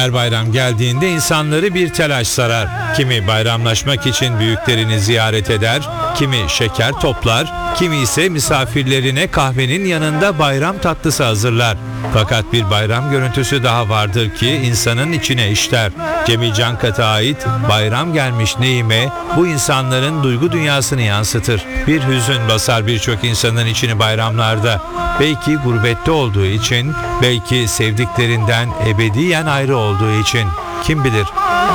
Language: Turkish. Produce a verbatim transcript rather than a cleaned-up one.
Her bayram geldiğinde insanları bir telaş sarar. Kimi bayramlaşmak için büyüklerini ziyaret eder, kimi şeker toplar, kimi ise misafirlerine kahvenin yanında bayram tatlısı hazırlar. Fakat bir bayram görüntüsü daha vardır ki insanın içine işler. Cemil Cankat'a ait "Bayram Gelmiş Neyime" bu insanların duygu dünyasını yansıtır. Bir hüzün basar birçok insanın içini bayramlarda. Belki gurbette olduğu için, belki sevdiklerinden ebediyen ayrı olduğu için. Kim bilir?